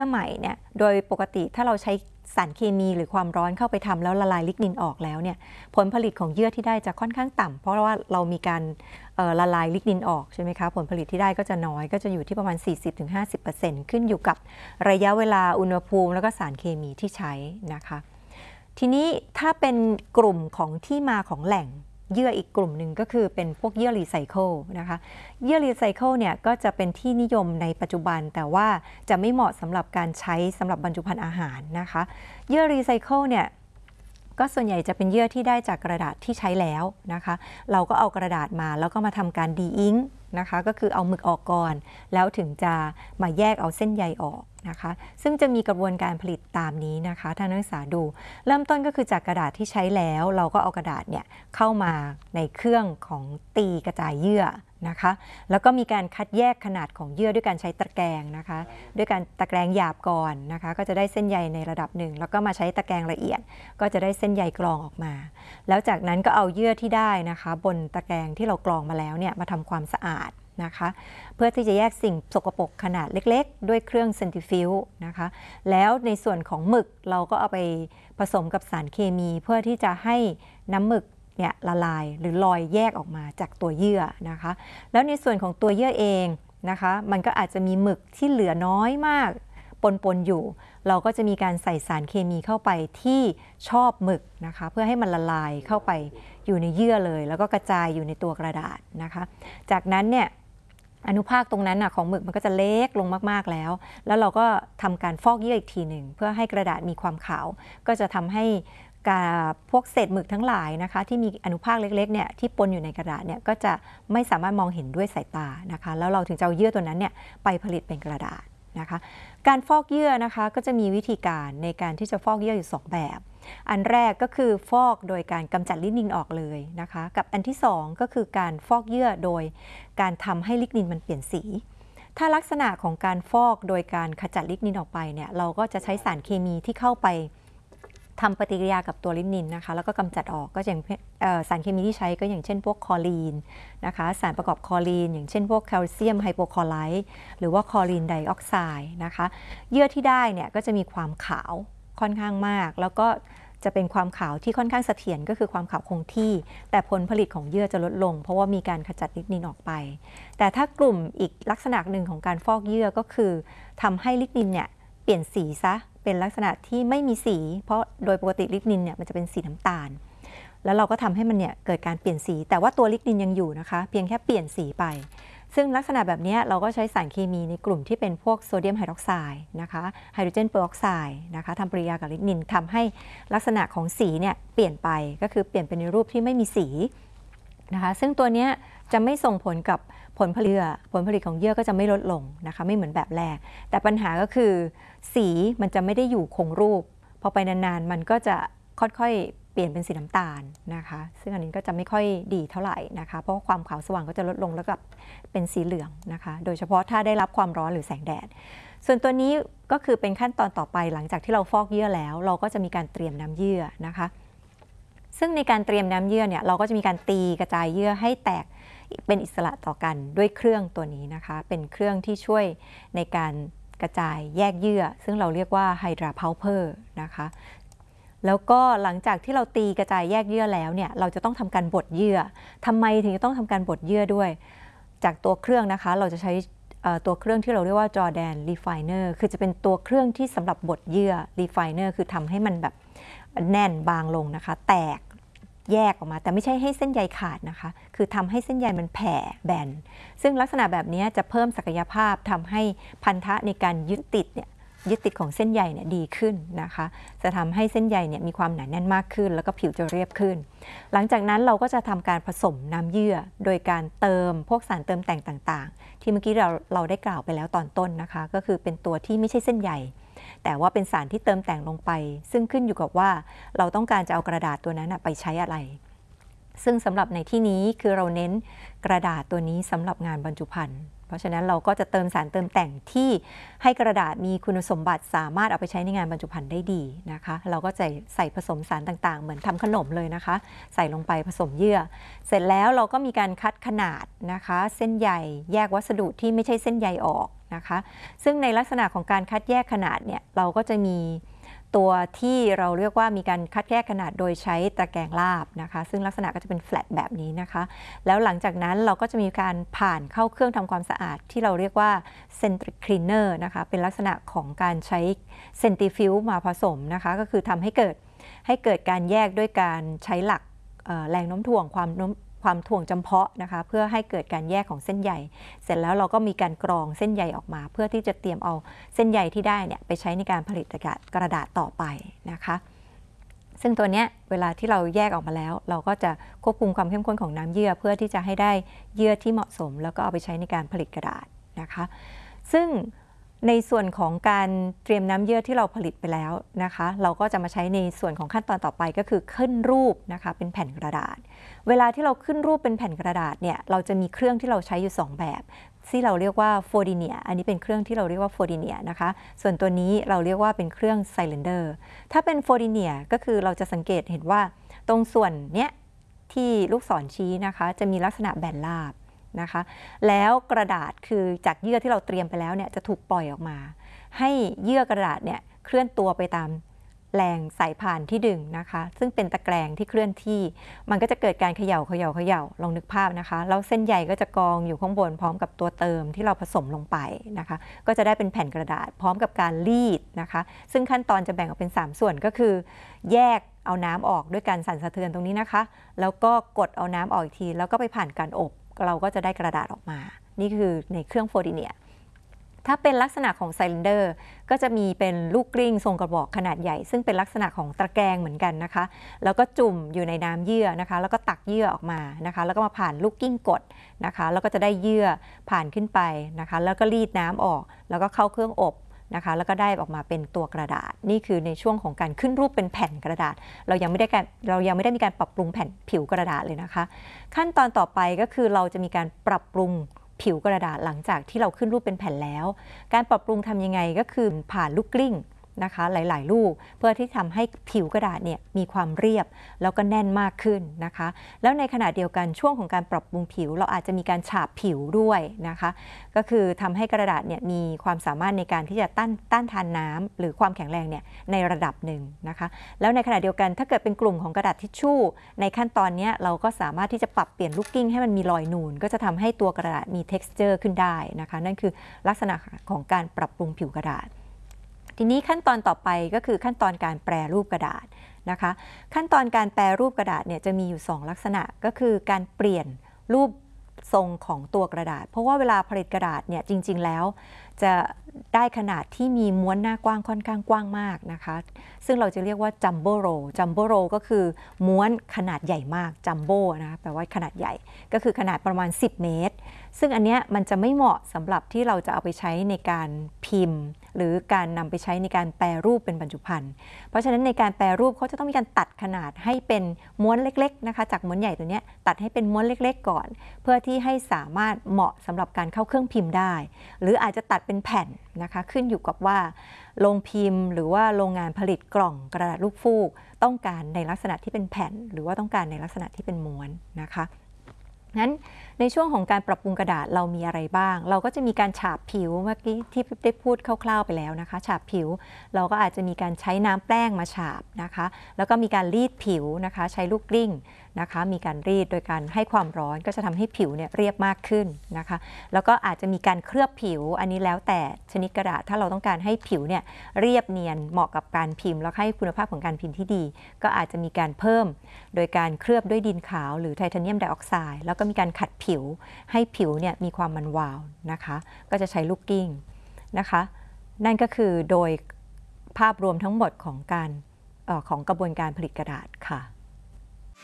สมัยเนี่ยโดยปกติถ้าเราใช้สารเคมีหรือความร้อนเข้าไปทำแล้วละลายลิกนินออกแล้วเนี่ยผลผลิตของเยื่อที่ได้จะค่อนข้างต่ำเพราะว่าเรามีการละลายลิกนินออกใช่ไหมคะผลผลิตที่ได้ก็จะน้อยก็จะอยู่ที่ประมาณ 40-50% ขึ้นอยู่กับระยะเวลาอุณหภูมิแล้วก็สารเคมีที่ใช้นะคะทีนี้ถ้าเป็นกลุ่มของที่มาของแหล่งเยื่ออีกกลุ่มหนึ่งก็คือเป็นพวกเยื่อรีไซเคิลนะคะเยื่อรีไซเคิลเนี่ยก็จะเป็นที่นิยมในปัจจุบันแต่ว่าจะไม่เหมาะสำหรับการใช้สำหรับบรรจุภัณฑ์อาหารนะคะเยื่อรีไซเคิลเนี่ยก็ส่วนใหญ่จะเป็นเยื่อที่ได้จากกระดาษที่ใช้แล้วนะคะเราก็เอากระดาษมาแล้วก็มาทำการดีอิงค์นะคะก็คือเอาหมึกออกก่อนแล้วถึงจะมาแยกเอาเส้นใยออกนะคะซึ่งจะมีกระบวนการผลิตตามนี้นะคะท่านนักศึกษาดูเริ่มต้นก็คือจากกระดาษที่ใช้แล้วเราก็เอากระดาษเนี่ยเข้ามาในเครื่องของตีกระจายเยื่อนะคะแล้วก็มีการคัดแยกขนาดของเยื่อด้วยการใช้ตะแกรงนะคะด้วยการตะแกรงหยาบก่อนนะคะก็จะได้เส้นใยในระดับหนึ่งแล้วก็มาใช้ตะแกรงละเอียดก็จะได้เส้นใยกรองออกมาแล้วจากนั้นก็เอาเยื่อที่ได้นะคะบนตะแกรงที่เรากรองมาแล้วเนี่ยมาทำความสะอาดนะคะเพื่อที่จะแยกสิ่งสกปรกขนาดเล็กๆด้วยเครื่องเซนทริฟิวจ์นะคะแล้วในส่วนของหมึกเราก็เอาไปผสมกับสารเคมีเพื่อที่จะให้น้ำหมึกเนี่ยละลายหรือลอยแยกออกมาจากตัวเยื่อนะคะแล้วในส่วนของตัวเยื่อเองนะคะมันก็อาจจะมีหมึกที่เหลือน้อยมากปนอยู่เราก็จะมีการใส่สารเคมีเข้าไปที่ชอบหมึกนะคะเพื่อให้มันละลายเข้าไปอยู่ในเยื่อเลยแล้วก็กระจายอยู่ในตัวกระดาษนะคะจากนั้นเนี่ยอนุภาคตรงนั้นของหมึกมันก็จะเล็กลงมากๆแล้วเราก็ทำการฟอกเยื่ออีกทีหนึ่งเพื่อให้กระดาษมีความขาวก็จะทำให้พวกเศษหมึกทั้งหลายนะคะที่มีอนุภาคเล็กๆเนี่ยที่ปนอยู่ในกระดาษเนี่ยก็จะไม่สามารถมองเห็นด้วยสายตานะคะแล้วเราถึงจะเอาเยื่อตัวนั้นเนี่ยไปผลิตเป็นกระดาษนะคะการฟอกเยื่อนะคะก็จะมีวิธีการในการที่จะฟอกเยื่ออยู่2แบบอันแรกก็คือฟอกโดยการกำจัดลิกนินออกเลยนะคะกับอันที่2ก็คือการฟอกเยื่อโดยการทำให้ลิกนินมันเปลี่ยนสีถ้าลักษณะของการฟอกโดยการขจัดลิกนินออกไปเนี่ยเราก็จะใช้สารเคมีที่เข้าไปทำปฏิกิริยากับตัวลิกนินนะคะแล้วก็กำจัดออกก็อย่างสารเคมีที่ใช้ก็อย่างเช่นพวกคลอรีนนะคะสารประกอบคลอรีนอย่างเช่นพวกแคลเซียมไฮโปคลอไรด์หรือว่าคลอรีนไดออกไซด์นะคะเยื่อที่ได้เนี่ยก็จะมีความขาวค่อนข้างมากแล้วก็จะเป็นความขาวที่ค่อนข้างเสถียรก็คือความขาวคงที่แต่ผลผลิตของเยื่อจะลดลงเพราะว่ามีการขจัดลิกนินออกไปแต่ถ้ากลุ่มอีกลักษณะหนึ่งของการฟอกเยื่อก็คือทำให้ลิกนินเนี่ยเปลี่ยนสีซะเป็นลักษณะที่ไม่มีสีเพราะโดยปกติลิกนินเนี่ยมันจะเป็นสีน้ำตาลแล้วเราก็ทำให้มันเนี่ยเกิดการเปลี่ยนสีแต่ว่าตัวลิกนินยังอยู่นะคะเพียงแค่เปลี่ยนสีไปซึ่งลักษณะแบบนี้เราก็ใช้สารเคมีในกลุ่มที่เป็นพวกโซเดียมไฮดรอกไซด์นะคะไฮโดรเจนเปอร์ออกไซด์นะคะทำปฏิกิริยากับลิกนินทำให้ลักษณะของสีเนี่ยเปลี่ยนไปก็คือเปลี่ยนเป็นในรูปที่ไม่มีสีนะคะซึ่งตัวนี้จะไม่ส่งผลกับผลผลิตของเยื่อก็จะไม่ลดลงนะคะไม่เหมือนแบบแรกแต่ปัญหาก็คือสีมันจะไม่ได้อยู่คงรูปพอไปนานๆมันก็จะค่อยๆเปลี่ยนเป็นสีน้ำตาลนะคะซึ่งอันนี้ก็จะไม่ค่อยดีเท่าไหร่นะคะเพราะว่าความขาวสว่างก็จะลดลงแล้วก็เป็นสีเหลืองนะคะโดยเฉพาะถ้าได้รับความร้อนหรือแสงแดดส่วนตัวนี้ก็คือเป็นขั้นตอนต่อไปหลังจากที่เราฟอกเยื่อแล้วเราก็จะมีการเตรียมน้ำเยื่อนะคะซึ่งในการเตรียมน้ำเยื่อเนี่ยเราก็จะมีการตีกระจายเยื่อให้แตกเป็นอิสระต่อกันด้วยเครื่องตัวนี้นะคะเป็นเครื่องที่ช่วยในการกระจายแยกเยื่อซึ่งเราเรียกว่าไฮดราเพาเพอร์นะคะแล้วก็หลังจากที่เราตีกระจายแยกเยื่อแล้วเนี่ยเราจะต้องทำการบดเยื่อทำไมถึงจะต้องทำการบดเยื่อด้วยจากตัวเครื่องนะคะเราจะใช้ตัวเครื่องที่เราเรียกว่า Jordan Refiner คือจะเป็นตัวเครื่องที่สำหรับบดเยื่อ Refiner คือทำให้มันแบบแน่นบางลงนะคะแตกแยกออกมาแต่ไม่ใช่ให้เส้นใยขาดนะคะคือทำให้เส้นใยมันแผ่แบนซึ่งลักษณะแบบนี้จะเพิ่มศักยภาพทำให้พันธะในการยึดติดของเส้นใยเนี่ยดีขึ้นนะคะจะทำให้เส้นใยเนี่ยมีความหนาแน่นมากขึ้นแล้วก็ผิวจะเรียบขึ้นหลังจากนั้นเราก็จะทำการผสมน้ำเยื่อโดยการเติมพวกสารเติมแต่งต่างๆที่เมื่อกี้เราได้กล่าวไปแล้วตอนต้นนะคะก็คือเป็นตัวที่ไม่ใช่เส้นใยแต่ว่าเป็นสารที่เติมแต่งลงไปซึ่งขึ้นอยู่กับว่าเราต้องการจะเอากระดาษตัวนั้นไปใช้อะไรซึ่งสำหรับในที่นี้คือเราเน้นกระดาษตัวนี้สำหรับงานบรรจุภัณฑ์เพราะฉะนั้นเราก็จะเติมสารเติมแต่งที่ให้กระดาษมีคุณสมบัติสามารถเอาไปใช้ในงานบรรจุภัณฑ์ได้ดีนะคะเราก็จะใส่ผสมสารต่างๆเหมือนทำขนมเลยนะคะใส่ลงไปผสมเยื่อเสร็จแล้วเราก็มีการคัดขนาดนะคะเส้นใยแยกวัสดุที่ไม่ใช่เส้นใยออกนะคะซึ่งในลักษณะของการคัดแยกขนาดเนี่ยเราก็จะมีตัวที่เราเรียกว่ามีการคัดแยกขนาดโดยใช้ตะแกรงลาบนะคะซึ่งลักษณะก็จะเป็นแฟลตแบบนี้นะคะแล้วหลังจากนั้นเราก็จะมีการผ่านเข้าเครื่องทำความสะอาดที่เราเรียกว่า centric cleaner นะคะเป็นลักษณะของการใช้ centrifuge มาผสมนะคะก็คือทำให้เกิดการแยกด้วยการใช้หลักแรงโน้มถ่วงความถ่วงจำเพาะนะคะเพื่อให้เกิดการแยกของเส้นใยเสร็จแล้วเราก็มีการกรองเส้นใยออกมาเพื่อที่จะเตรียมเอาเส้นใยที่ได้เนี่ยไปใช้ในการผลิตกระดาษต่อไปนะคะซึ่งตัวเนี้ยเวลาที่เราแยกออกมาแล้วเราก็จะควบคุมความเข้มข้นของน้ำเยื่อเพื่อที่จะให้ได้เยื่อที่เหมาะสมแล้วก็เอาไปใช้ในการผลิตกระดาษนะคะซึ่งในส่วนของการเตรียมน้ำเยื่อที่เราผลิตไปแล้วนะคะเราก็จะมาใช้ในส่วนของขั้นตอนต่อไปก็คือขึ้นรูปนะคะเป็นแผ่นกระดาษเวลาที่เราขึ้นรูปเป็นแผ่นกระดาษเนี่ยเราจะมีเครื่องที่เราใช้อยู่2แบบที่เราเรียกว่าโฟดิเนียอันนี้เป็นเครื่องที่เราเรียกว่าโฟดิเนียนะคะส่วนตัวนี้เราเรียกว่าเป็นเครื่องไซเลนเดอร์ถ้าเป็นโฟดิเนียก็คือเราจะสังเกตเห็นว่าตรงส่วนเนี้ยที่ลูกศรชี้นะคะจะมีลักษณะแบนราบนะคะแล้วกระดาษคือจากเยื่อที่เราเตรียมไปแล้วเนี่ยจะถูกปล่อยออกมาให้เยื่อกระดาษเนี่ยเคลื่อนตัวไปตามแรงสายพานที่ดึงนะคะซึ่งเป็นตะแกรงที่เคลื่อนที่มันก็จะเกิดการเขย่าลองนึกภาพนะคะแล้วเส้นใยก็จะกองอยู่ข้างบนพร้อมกับตัวเติมที่เราผสมลงไปนะคะก็จะได้เป็นแผ่นกระดาษพร้อมกับการรีดนะคะซึ่งขั้นตอนจะแบ่งออกเป็น3ส่วนก็คือแยกเอาน้ำออกด้วยการสั่นสะเทือนตรงนี้นะคะแล้วก็กดเอาน้ำออกอีกทีแล้วก็ไปผ่านการอบเราก็จะได้กระดาษออกมานี่คือในเครื่องโฟดิเนียถ้าเป็นลักษณะของไซลินเดอร์ก็จะมีเป็นลูกกลิ้งทรงกระบอกขนาดใหญ่ซึ่งเป็นลักษณะของตะแกรงเหมือนกันนะคะแล้วก็จุ่มอยู่ในน้ำเยื่อนะคะแล้วก็ตักเยื่อออกมานะคะแล้วก็มาผ่านลูกกิ้งกดนะคะแล้วก็จะได้เยื่อผ่านขึ้นไปนะคะแล้วก็รีดน้ำออกแล้วก็เข้าเครื่องอบนะคะแล้วก็ได้ออกมาเป็นตัวกระดาษนี่คือในช่วงของการขึ้นรูปเป็นแผ่นกระดาษเรายังไม่ได้มีการปรับปรุงแผ่นผิวกระดาษเลยนะคะขั้นตอนต่อไปก็คือเราจะมีการปรับปรุงผิวกระดาษหลังจากที่เราขึ้นรูปเป็นแผ่นแล้วการปรับปรุงทำยังไงก็คือผ่านลูกกลิ้งนะคะหลายๆลูกเพื่อที่ทำให้ผิวกระดาษเนี่ยมีความเรียบแล้วก็แน่นมากขึ้นนะคะแล้วในขณะเดียวกันช่วงของการปรับปรุงผิวเราอาจจะมีการฉาบผิวด้วยนะคะก็คือทำให้กระดาษเนี่ยมีความสามารถในการที่จะต้านทานน้ำหรือความแข็งแรงเนี่ยในระดับหนึ่งนะคะแล้วในขณะเดียวกันถ้าเกิดเป็นกลุ่มของกระดาษทิชชู่ในขั้นตอนนี้เราก็สามารถที่จะปรับเปลี่ยนลูกกิ้งให้มันมีรอยนูนก็จะทำให้ตัวกระดาษมี texture ขึ้นได้นะคะนั่นคือลักษณะของการปรับปรุงผิวกระดาษทีนี้ขั้นตอนต่อไปก็คือขั้นตอนการแปรรูปกระดาษนะคะขั้นตอนการแปรรูปกระดาษเนี่ยจะมีอยู่2ลักษณะก็คือการเปลี่ยนรูปทรงของตัวกระดาษเพราะว่าเวลาผลิตกระดาษเนี่ยจริงๆแล้วจะได้ขนาดที่มีม้วนหน้ากว้างค่อนข้างกว้างมากนะคะซึ่งเราจะเรียกว่าจัมโบ้โรก็คือม้วนขนาดใหญ่มากจัมโบ้นะแปลว่าขนาดใหญ่ก็คือขนาดประมาณ10 เมตรซึ่งอันเนี้ยมันจะไม่เหมาะสำหรับที่เราจะเอาไปใช้ในการพิมพ์หรือการนำไปใช้ในการแปรรูปเป็นบรรจุภัณฑ์เพราะฉะนั้นในการแปรรูปเขาจะต้องมีการตัดขนาดให้เป็นม้วนเล็กๆนะคะจากม้วนใหญ่ตัวนี้ตัดให้เป็นม้วนเล็กๆก่อนเพื่อที่ให้สามารถเหมาะสำหรับการเข้าเครื่องพิมพ์ได้หรืออาจจะตัดเป็นแผ่นนะคะขึ้นอยู่กับว่าโรงพิมพ์หรือว่าโรงงานผลิตกล่องกระดาษลูกฟูกต้องการในลักษณะที่เป็นแผ่นหรือว่าต้องการในลักษณะที่เป็นม้วนนะคะงั้นในช่วงของการปรับปรุงกระดาษเรามีอะไรบ้างเราก็จะมีการฉาบผิวเมื่อกี้ที่ได้พูดคร่าวๆไปแล้วนะคะฉาบผิวเราก็อาจจะมีการใช้น้ำแป้งมาฉาบนะคะแล้วก็มีการรีดผิวนะคะใช้ลูกกลิ้งนะคะมีการรีดโดยการให้ความร้อนก็จะทำให้ผิวเนี่ยเรียบมากขึ้นนะคะแล้วก็อาจจะมีการเคลือบผิวอันนี้แล้วแต่ชนิดกระดาษถ้าเราต้องการให้ผิวเนี่ยเรียบเนียนเหมาะกับการพิมพ์แล้วให้คุณภาพของการพิมพ์ที่ดีก็อาจจะมีการเพิ่มโดยการเคลือบด้วยดินขาวหรือไทเทเนียมไดออกไซด์แล้วก็มีการขัดผิวให้ผิวเนี่ยมีความมันวาวนะคะก็จะใช้ลูกกิ้งนะคะนั่นก็คือโดยภาพรวมทั้งหมดของกระบวนการผลิตกระดาษค่ะ